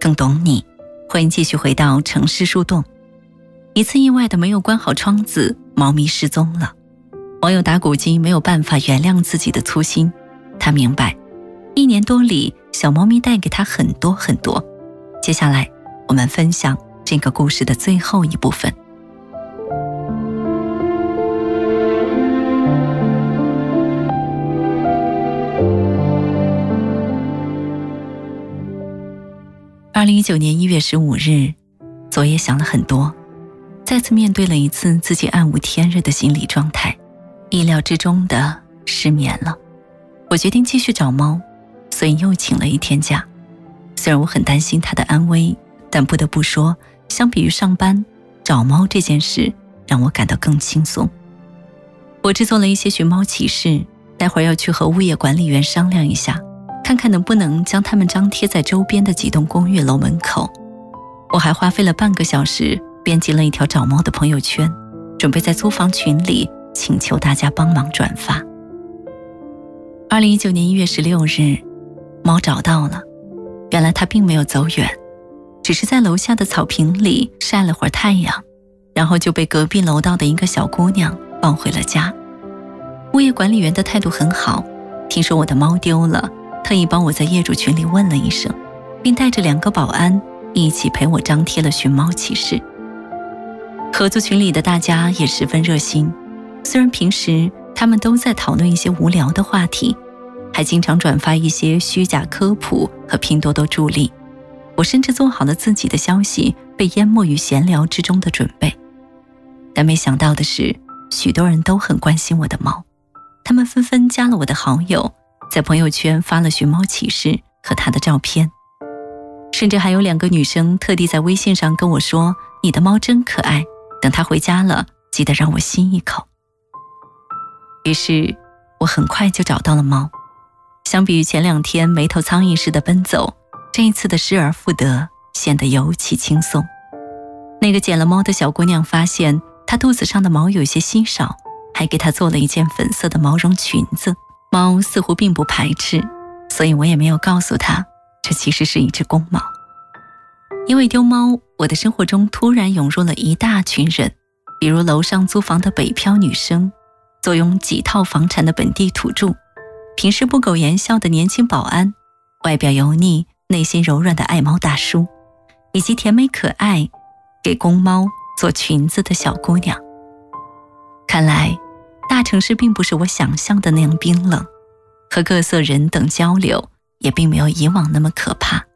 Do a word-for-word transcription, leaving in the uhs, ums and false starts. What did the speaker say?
更懂你。欢迎继续回到城市树洞。一次意外的没有关好窗子，猫咪失踪了。网友打古鸡没有办法原谅自己的粗心，他明白一年多里小猫咪带给他很多很多。接下来我们分享这个故事的最后一部分。二零一九年一月十五日，昨夜想了很多，再次面对了一次自己暗无天日的心理状态，意料之中的失眠了。我决定继续找猫，所以又请了一天假。虽然我很担心它的安危，但不得不说，相比于上班，找猫这件事让我感到更轻松。我制作了一些寻猫启事，待会儿要去和物业管理员商量一下，看看能不能将它们张贴在周边的几栋公寓楼门口。我还花费了半个小时编辑了一条找猫的朋友圈，准备在租房群里请求大家帮忙转发。二零一九年一月十六日，猫找到了。原来它并没有走远，只是在楼下的草坪里晒了会儿太阳，然后就被隔壁楼道的一个小姑娘抱回了家。物业管理员的态度很好，听说我的猫丢了，特意帮我在业主群里问了一声，并带着两个保安一起陪我张贴了寻猫启事。合租群里的大家也十分热心，虽然平时他们都在讨论一些无聊的话题，还经常转发一些虚假科普和拼多多助力，我甚至做好了自己的消息被淹没于闲聊之中的准备。但没想到的是，许多人都很关心我的猫，他们纷纷加了我的好友，在朋友圈发了寻猫启事和他的照片，甚至还有两个女生特地在微信上跟我说，你的猫真可爱，等它回家了记得让我亲一口。于是我很快就找到了猫，相比于前两天没头苍蝇似的奔走，这一次的失而复得显得尤其轻松。那个捡了猫的小姑娘发现她肚子上的毛有些稀少，还给她做了一件粉色的毛绒裙子。猫似乎并不排斥，所以我也没有告诉她这其实是一只公猫。因为丢猫，我的生活中突然涌入了一大群人，比如楼上租房的北漂女生，坐拥几套房产的本地土著，平时不苟言笑的年轻保安，外表油腻内心柔软的爱猫大叔，以及甜美可爱给公猫做裙子的小姑娘。看来大城市并不是我想象的那样冰冷，和各色人等交流也并没有以往那么可怕。